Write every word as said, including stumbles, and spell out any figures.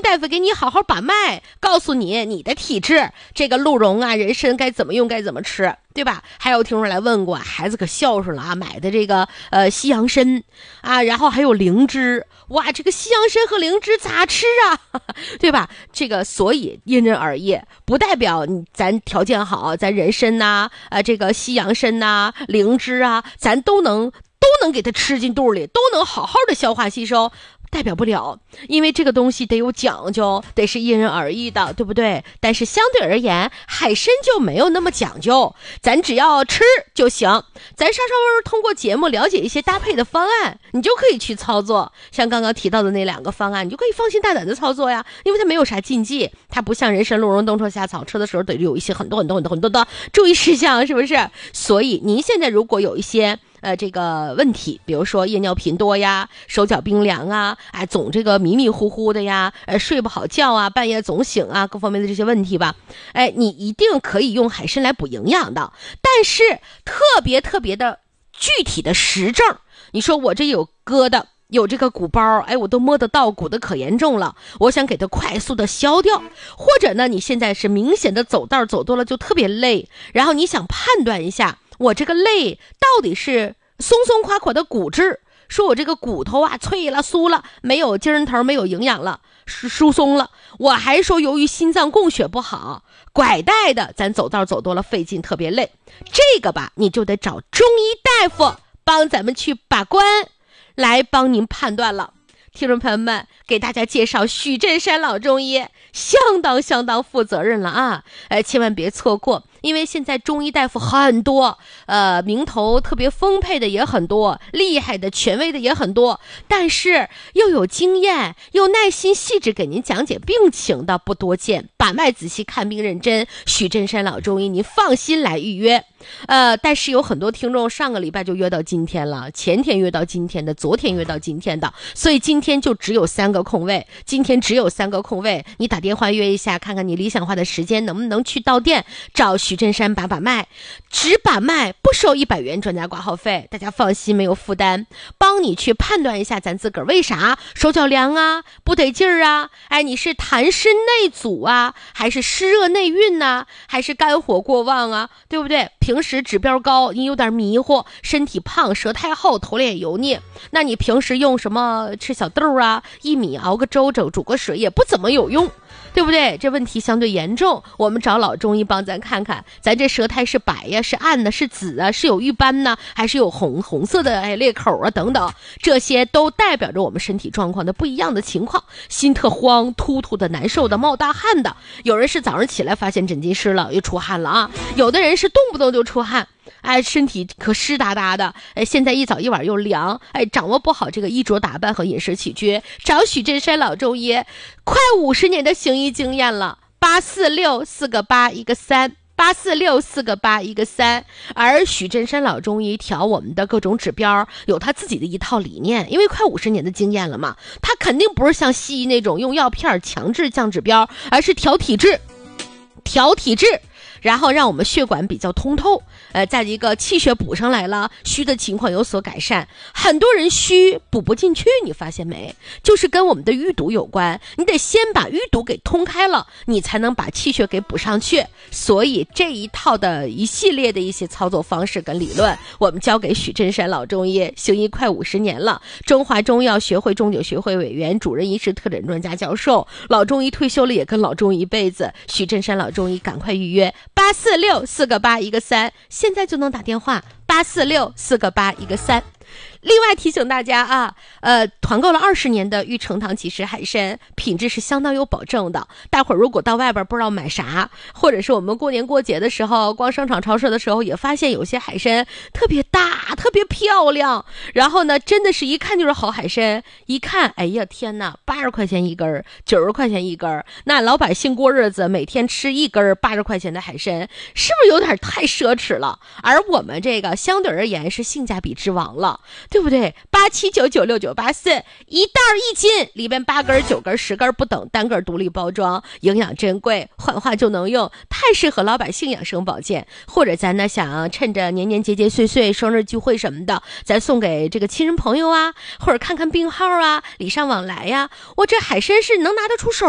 大夫给你好好把脉，告诉你你的体质，这个鹿茸啊人参该怎么用该怎么吃，对吧？还有听说来问过，孩子可孝顺了啊，买的这个呃西洋参啊，然后还有灵芝，哇，这个西洋参和灵芝咋吃啊？对吧？这个所以因人而异，不代表你咱条件好，咱人参呐、啊，呃这个西洋参呐、啊、灵芝啊，咱都能都能给它吃进肚里，都能好好的消化吸收。代表不了，因为这个东西得有讲究，得是因人而异的，对不对？但是相对而言，海参就没有那么讲究，咱只要吃就行。咱稍稍微通过节目了解一些搭配的方案，你就可以去操作。像刚刚提到的那两个方案，你就可以放心大胆的操作呀，因为它没有啥禁忌，它不像人参、鹿茸、冬虫夏草，吃的时候得有一些很多很多很多很多的注意事项，是不是？所以您现在如果有一些呃，这个问题，比如说夜尿频多呀，手脚冰凉啊，哎，总这个迷迷糊糊的呀，呃，睡不好觉啊，半夜总醒啊，各方面的这些问题吧，哎，你一定可以用海参来补营养的，但是特别特别的具体的实证，你说我这有疙瘩，有这个鼓包，哎，我都摸得到，鼓的可严重了，我想给它快速的消掉，或者呢，你现在是明显的走道走多了就特别累，然后你想判断一下。我这个累到底是松松垮垮的骨质，说我这个骨头啊脆了酥了，没有筋儿头，没有营养了，疏松了，我还说由于心脏供血不好，拐带的咱走道走多了费劲特别累，这个吧你就得找中医大夫帮咱们去把关，来帮您判断了。听众朋友们，给大家介绍许振山老中医，相当相当负责任了啊！呃，千万别错过，因为现在中医大夫很多，呃，名头特别丰沛的也很多，厉害的、权威的也很多，但是又有经验、又耐心细致给您讲解病情的不多见。把脉仔细、看病认真，许振山老中医，您放心来预约。呃，但是有很多听众上个礼拜就约到今天了，前天约到今天的，昨天约到今天的，所以今天就只有三个空位，今天只有三个空位，你打电话约一下，看看你理想化的时间能不能去到店找许振山把把脉，只把脉不收一百元专家挂号费，大家放心没有负担，帮你去判断一下咱自个儿为啥手脚凉啊，不得劲儿啊，哎，你是痰湿内阻啊，还是湿热内蕴呐、啊，还是肝火过旺啊，对不对？平时指标高，你有点迷糊，身体胖，舌太厚，头脸油腻，那你平时用什么吃小豆啊，薏米熬个粥煮煮个水也不怎么有用，对不对？这问题相对严重，我们找老中医帮咱看看，咱这舌苔是白呀，是暗的，是紫啊，是有瘀斑呢，还是有红红色的哎裂口啊等等，这些都代表着我们身体状况的不一样的情况。心特慌，突突的难受的，冒大汗的，有人是早上起来发现枕巾湿了又出汗了啊，有的人是动不动就出汗，哎，身体可湿哒哒的，哎，现在一早一晚又凉，哎，掌握不好这个衣着打扮和饮食起居，找许振山老中医，快五十年的行医经验了，八四六四个八一个三。八四六四个八一个三，而许振山老中医调我们的各种指标，有他自己的一套理念，因为快五十年的经验了嘛，他肯定不是像西医那种用药片强制降指标，而是调体质，调体质。然后让我们血管比较通透，呃，再一个气血补上来了，虚的情况有所改善。很多人虚补不进去，你发现没？就是跟我们的淤堵有关，你得先把淤堵给通开了，你才能把气血给补上去。所以这一套的一系列的一些操作方式跟理论，我们交给许振山老中医，行医快五十年了，中华中药学会中酒学会委员、主任医师特诊专家教授，老中医退休了也跟老中医一辈子。许振山老中医，赶快预约。八四六四个八一个三，现在就能打电话，八四六四个八一个三。另外提醒大家啊，呃，团购了二十年的玉成堂即食海参，品质是相当有保证的。大伙儿如果到外边不知道买啥，或者是我们过年过节的时候逛商场超市的时候，也发现有些海参特别大，特别漂亮。然后呢，真的是一看就是好海参，一看，哎呀天哪，八十块钱一根，九十块钱一根，那老百姓过日子每天吃一根八十块钱的海参，是不是有点太奢侈了？而我们这个相对而言是性价比之王了。对不对？八七九九六九八四，一袋一斤，里边八根、九根、十根不等，单个独立包装，营养珍贵，幻化就能用，太适合老百姓养生保健。或者咱呢想趁着年年节节岁岁、生日聚会什么的，咱送给这个亲人朋友啊，或者看看病号啊，礼尚往来呀、啊。我这海参是能拿得出手